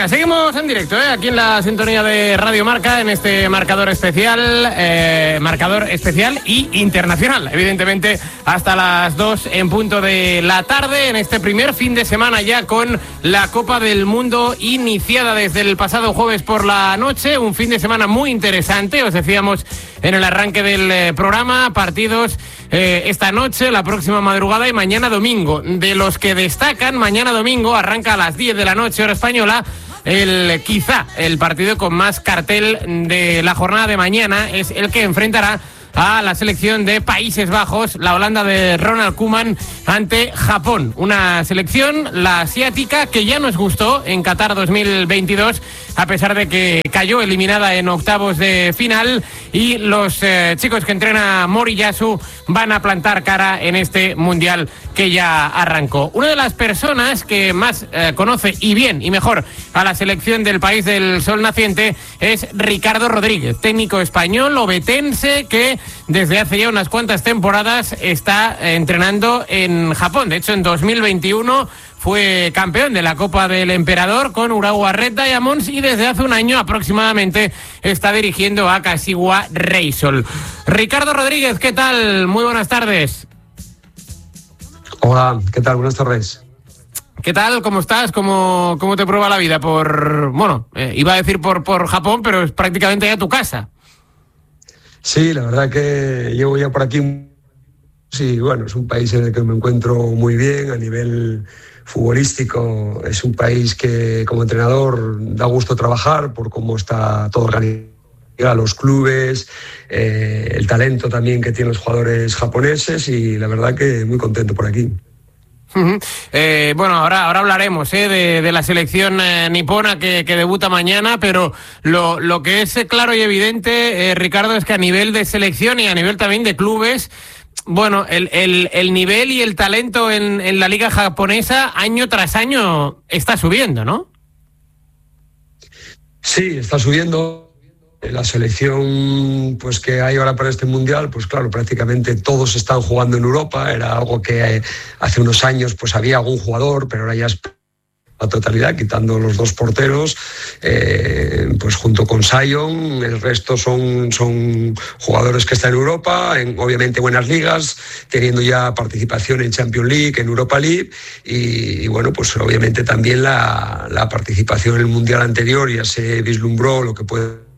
Venga, seguimos en directo, aquí en la sintonía de Radio Marca, en este marcador especial y internacional, evidentemente, hasta las 2 en punto de la tarde, en este primer fin de semana ya con la Copa del Mundo iniciada desde el pasado jueves por la noche, un fin de semana muy interesante, os decíamos en el arranque del programa, partidos esta noche, la próxima madrugada y mañana domingo. De los que destacan, mañana domingo arranca a las 10 de la noche, hora española, quizá el partido con más cartel de la jornada de mañana, es el que enfrentará a la selección de Países Bajos, la Holanda de Ronald Koeman ante Japón. Una selección, la asiática, que ya nos gustó en Qatar 2022, a pesar de que cayó eliminada en octavos de final, y los chicos que entrena Moriyasu van a plantar cara en este Mundial que ya arrancó. Una de las personas que más conoce y bien y mejor a la selección del país del sol naciente es Ricardo Rodríguez, técnico español obetense que desde hace ya unas cuantas temporadas está entrenando en Japón. De hecho, en 2021 fue campeón de la Copa del Emperador con Urawa Red Diamonds y desde hace un año aproximadamente está dirigiendo a Kashiwa Reysol. Ricardo Rodríguez, ¿qué tal? Muy buenas tardes. Hola, ¿qué tal? Buenas tardes. ¿Qué tal? ¿Cómo estás? ¿Cómo te prueba la vida iba a decir por Japón, pero es prácticamente ya tu casa? Sí, la verdad que llevo ya por aquí. Sí, bueno, es un país en el que me encuentro muy bien a nivel futbolístico. Es un país que como entrenador da gusto trabajar por cómo está todo organizado, los clubes, el talento también que tienen los jugadores japoneses, y la verdad que muy contento por aquí. Ahora hablaremos de la selección nipona que debuta mañana, pero lo que es claro y evidente, Ricardo, es que a nivel de selección y a nivel también de clubes, el nivel y el talento en la liga japonesa año tras año está subiendo, ¿no? Sí, está subiendo. La selección pues que hay ahora para este Mundial, pues claro, prácticamente todos están jugando en Europa. Era algo que hace unos años pues había algún jugador, pero ahora ya es la totalidad, quitando los dos porteros, pues junto con Sion, el resto son jugadores que están en Europa, en obviamente buenas ligas, teniendo ya participación en Champions League, en Europa League, y bueno, pues obviamente también la participación en el Mundial anterior ya se vislumbró lo que puede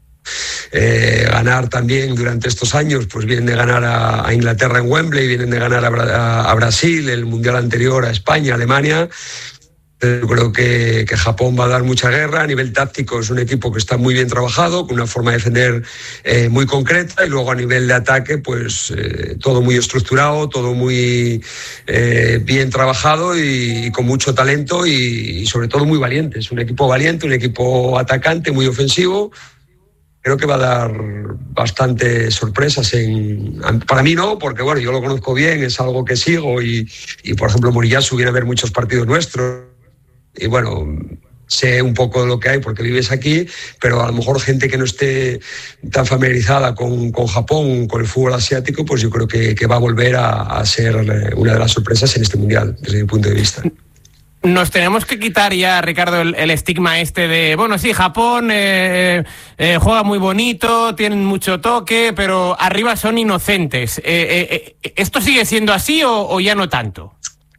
ganar también durante estos años. Pues vienen de ganar a Inglaterra en Wembley, vienen de ganar a Brasil, el Mundial anterior a España, Alemania. Yo creo que Japón va a dar mucha guerra. A nivel táctico es un equipo que está muy bien trabajado, con una forma de defender muy concreta, y luego a nivel de ataque pues todo muy estructurado, todo muy bien trabajado y con mucho talento y sobre todo muy valiente. Es un equipo valiente, un equipo atacante, muy ofensivo. Creo que va a dar bastantes sorpresas. Para mí no, porque bueno, yo lo conozco bien, es algo que sigo y por ejemplo Moriyasu viene a ver muchos partidos nuestros y bueno, sé un poco de lo que hay porque vives aquí, pero a lo mejor gente que no esté tan familiarizada con Japón, con el fútbol asiático, pues yo creo que va a volver a ser una de las sorpresas en este Mundial, desde mi punto de vista. Nos tenemos que quitar ya, Ricardo, el estigma de, Japón juega muy bonito, tienen mucho toque, pero arriba son inocentes. ¿Esto sigue siendo así o ya no tanto?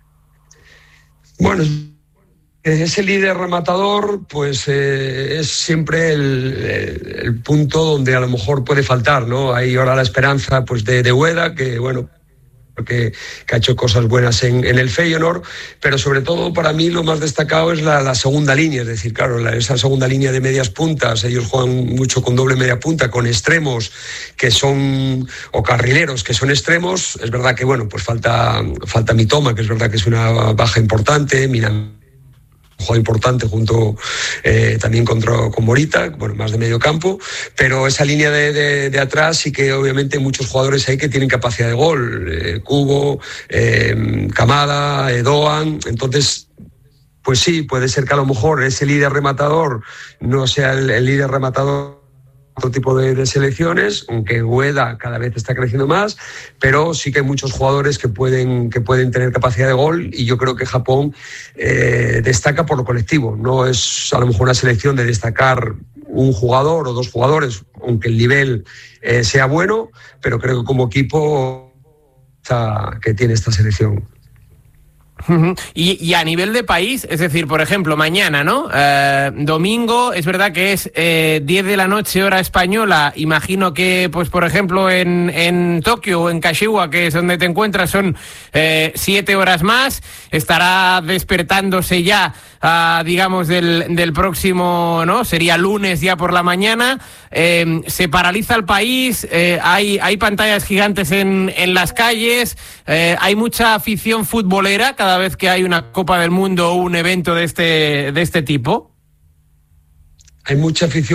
Bueno, ese líder rematador pues es siempre el punto donde a lo mejor puede faltar, ¿no? Hay ahora la esperanza pues de Ueda, que bueno, que ha hecho cosas buenas en el Feyenoord, pero sobre todo para mí lo más destacado es la segunda línea, es decir, claro, esa segunda línea de medias puntas. Ellos juegan mucho con doble media punta, con extremos que son, o carrileros que son extremos. Es verdad que bueno, pues falta Mitoma, que es verdad que es una baja importante, un juego importante junto también con Morita, bueno, más de medio campo, pero esa línea de atrás sí que obviamente hay muchos jugadores ahí que tienen capacidad de gol, Kubo, Kamada, Doan. Entonces pues sí, puede ser que a lo mejor ese líder rematador no sea el líder rematador otro tipo de selecciones, aunque Ueda cada vez está creciendo más, pero sí que hay muchos jugadores que pueden tener capacidad de gol, y yo creo que Japón destaca por lo colectivo. No es a lo mejor una selección de destacar un jugador o dos jugadores, aunque el nivel sea bueno, pero creo que como equipo que tiene esta selección. Y a nivel de país, es decir, por ejemplo, mañana, ¿no? Domingo, es verdad que es 10 de la noche hora española. Imagino que, pues, por ejemplo, en Tokio o en Kashiwa, que es donde te encuentras, son 7 horas más. Estará despertándose ya, digamos, del próximo, ¿no? Sería lunes ya por la mañana. Se paraliza el país, hay pantallas gigantes en las calles, hay mucha afición futbolera cada vez que hay una Copa del Mundo o un evento de este tipo. Hay mucha afición